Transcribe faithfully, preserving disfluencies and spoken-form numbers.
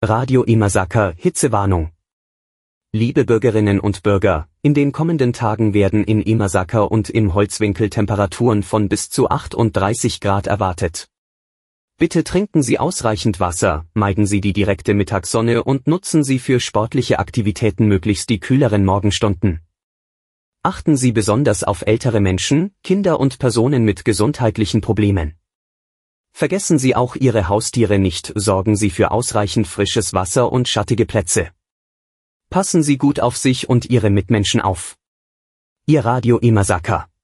Radio Imasaka, Hitzewarnung. Liebe Bürgerinnen und Bürger, in den kommenden Tagen werden in Imasaka und im Holzwinkel Temperaturen von bis zu achtunddreißig Grad erwartet. Bitte trinken Sie ausreichend Wasser, meiden Sie die direkte Mittagssonne und nutzen Sie für sportliche Aktivitäten möglichst die kühleren Morgenstunden. Achten Sie besonders auf ältere Menschen, Kinder und Personen mit gesundheitlichen Problemen. Vergessen Sie auch Ihre Haustiere nicht, sorgen Sie für ausreichend frisches Wasser und schattige Plätze. Passen Sie gut auf sich und Ihre Mitmenschen auf. Ihr Radio Imasaka.